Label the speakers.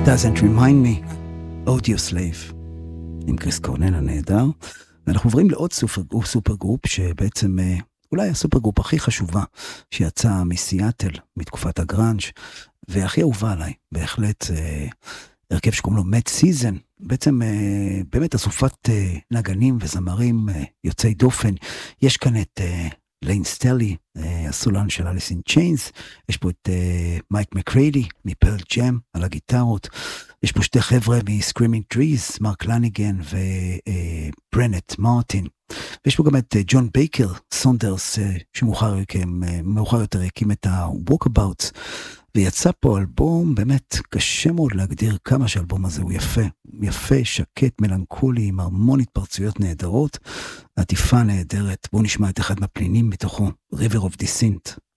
Speaker 1: Doesn't remind me, Audio Slave, עם קריס קורנל הנהדר, ואנחנו עוברים לעוד סופר גרופ, שבעצם אולי הסופר גרופ הכי חשובה, שיצא מסיאטל, מתקופת הגרנג', והכי אהובה עליי, בהחלט הרכב שקוראים לו Mad Season, בעצם באמת אסופת נגנים וזמרים יוצאי דופן, יש כאן את ליין סטרלי, הסולן של אליס אין צ'יינס, יש פה את מייק מקריידי מפרל ג'ם על הגיטרות, יש פה שתי חבר'ה מסקרימינג טריז, מרק לניגן וברנט מרטין, ויש פה גם את ג'ון בייקר סונדרס, שמאוחר יותר הקים את ה-Walkabouts, ויצא פה אלבום, באמת קשה מאוד להגדיר כמה שהאלבום הזה הוא יפה, יפה, שקט, מלנכולי, עם המון התפרצויות נהדרות, עטיפה נהדרת. בואו נשמע את אחד מהפנינים מתוכו, River of Descent.